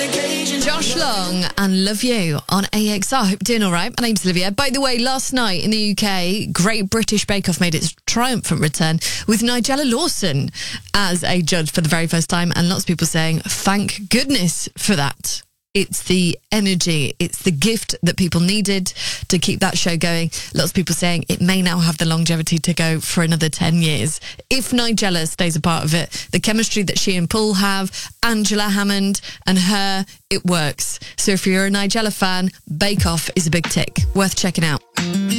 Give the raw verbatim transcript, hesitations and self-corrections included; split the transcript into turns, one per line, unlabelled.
Josh Long and Love You on A X R. Hope you're doing all right. My name's Olivia. By the way, last night in the U K, Great British Bake Off made its triumphant return with Nigella Lawson as a judge for the very first time, and lots of people saying, thank goodness for that. It's the energy, it's the gift that people needed to keep that show going. Lots of people saying it may now have the longevity to go for another ten years. If Nigella stays a part of it, the chemistry that she and Paul have, Angela Hammond and her, it works. So if you're a Nigella fan, Bake Off is a big tick. Worth checking out.